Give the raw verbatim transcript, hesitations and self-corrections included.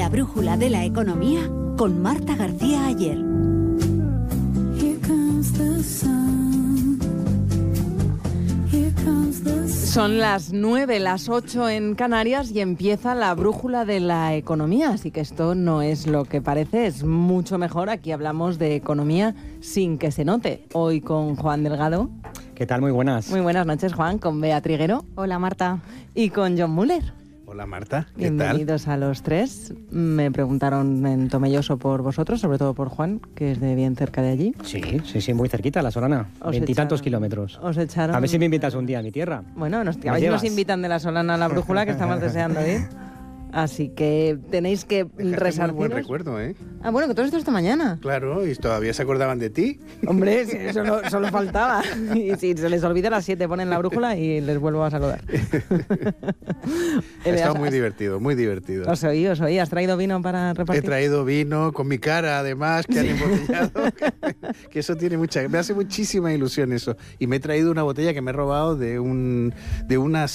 brújula de la economía con Marta García Ayer. Son las nueve, las ocho en Canarias y empieza la brújula de la economía, así que esto no es lo que parece, es mucho mejor. Aquí hablamos de economía sin que se note. Hoy con Juan Delgado. ¿Qué tal? Muy buenas. Muy buenas noches, Juan, con Bea Triguero. Hola, Marta. Y con John Muller. Hola, Marta. ¿Qué Bienvenidos tal? a los tres. Me preguntaron en Tomelloso por vosotros, sobre todo por Juan, que es de bien cerca de allí. Sí, sí, sí, muy cerquita, La Solana. Os Veintitantos echaron- kilómetros. Os echaron... A ver si me invitas un día a mi tierra. Bueno, nos, a ¿Me ver si nos llevas? invitan de la Solana a la brújula, que estamos deseando ir. Así que tenéis que Dejaste muy resarciros. buen recuerdo, ¿eh? Ah, bueno, que todo esto esta mañana. Claro, y todavía se acordaban de ti. Hombre, sí, solo, solo faltaba. Y si se les olvida a las siete ponen la brújula y les vuelvo a saludar. Ha estado muy Has- divertido, muy divertido. Os oí, os oí. ¿Has traído vino para He repartir? traído vino con mi cara, además, que han embotellado. Que eso tiene mucha... Me hace muchísima ilusión eso. Y me he traído una botella que me he robado de un de una